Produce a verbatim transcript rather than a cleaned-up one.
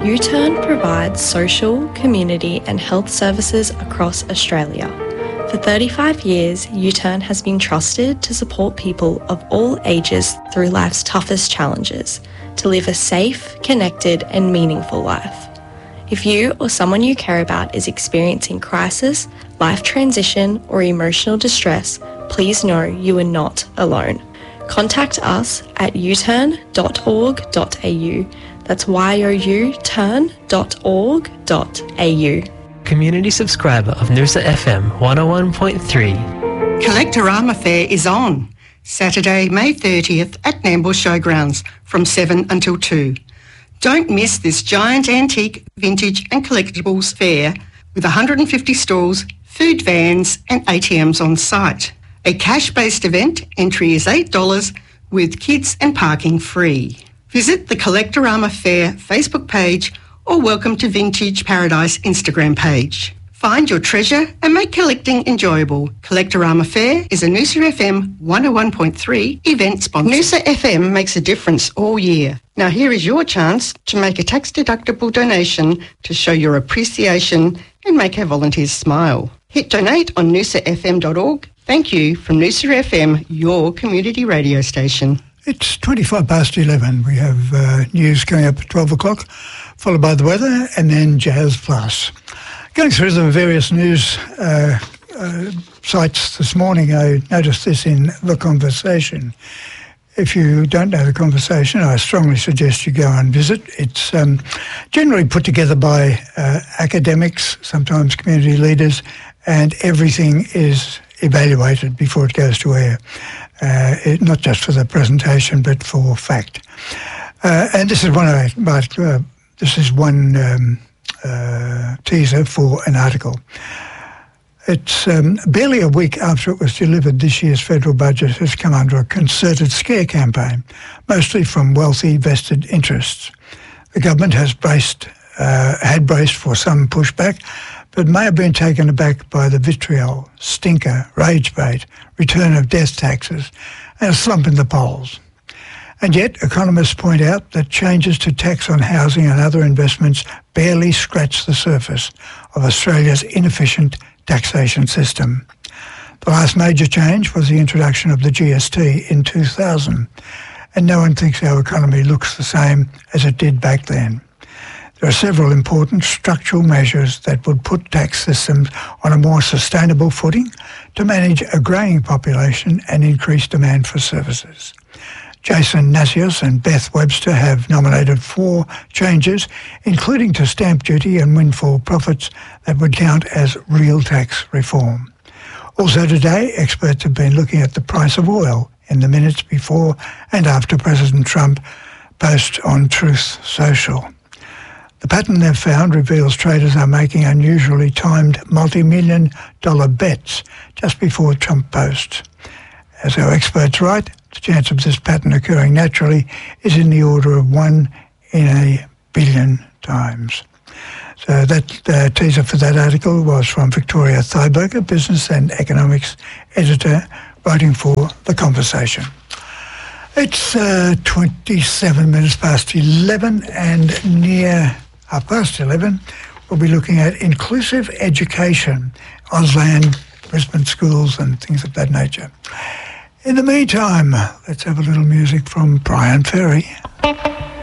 U-Turn provides social, community and health services across Australia. For thirty-five years, U-Turn has been trusted to support people of all ages through life's toughest challenges, to live a safe, connected and meaningful life. If you or someone you care about is experiencing crisis, life transition or emotional distress, please know you are not alone. Contact us at u turn dot org dot a u. That's y o u turn dot org dot a u. Community subscriber of Noosa F M one oh one point three. Collectorama Fair is on Saturday, May thirtieth at Nambour Showgrounds from seven until two. Don't miss this giant antique, vintage and collectibles fair with one hundred fifty stalls, food vans and A T Ms on site. A cash-based event, entry is eight dollars with kids and parking free. Visit the Collectorama Fair Facebook page or Welcome to Vintage Paradise Instagram page. Find your treasure and make collecting enjoyable. Collectorama Fair is a Noosa F M one oh one point three event sponsor. Noosa F M makes a difference all year. Now here is your chance to make a tax-deductible donation to show your appreciation and make our volunteers smile. Hit donate on noosa f m dot org. Thank you from Noosa F M, your community radio station. It's twenty-five past eleven. We have uh, news coming up at twelve o'clock, followed by the weather, and then Jazz Plus. Going through the various news uh, uh, sites this morning, I noticed this in The Conversation. If you don't know The Conversation, I strongly suggest you go and visit. It's um, generally put together by uh, academics, sometimes community leaders, and everything is evaluated before it goes to air. Uh, it, not just for the presentation, but for fact. Uh, and this is one. I, but, uh, this is one um, uh, teaser for an article. It's um, barely a week after it was delivered. This year's federal budget has come under a concerted scare campaign, mostly from wealthy vested interests. The government has braced, uh, had braced for some pushback, but may have been taken aback by the vitriol, stinker, rage bait, return of death taxes, and a slump in the polls. And yet, economists point out that changes to tax on housing and other investments barely scratch the surface of Australia's inefficient taxation system. The last major change was the introduction of the G S T in two thousand, and no one thinks our economy looks the same as it did back then. There are several important structural measures that would put tax systems on a more sustainable footing to manage a growing population and increase demand for services. Jason Nasios and Beth Webster have nominated four changes, including to stamp duty and windfall profits, that would count as real tax reform. Also today, experts have been looking at the price of oil in the minutes before and after President Trump post on Truth Social. The pattern they've found reveals traders are making unusually timed multi-million dollar bets just before Trump posts. As our experts write, the chance of this pattern occurring naturally is in the order of one in a billion times. So that uh, teaser for that article was from Victoria Thieberger, Business and Economics Editor, writing for The Conversation. It's uh, twenty-seven minutes past eleven, and near half past eleven, we'll be looking at inclusive education, Auslan, Brisbane schools and things of that nature. In the meantime, let's have a little music from Brian Ferry.